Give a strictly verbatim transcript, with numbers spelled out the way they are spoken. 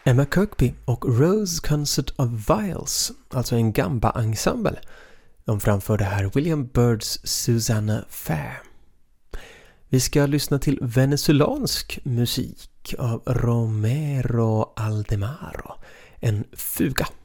Emma Kirkby och Rose Concert of Viols, alltså en gamba-ensemble. De framförde här William Byrds Susanna Fair. Vi ska lyssna till venezuelansk musik av Romero Aldemaro, en fuga.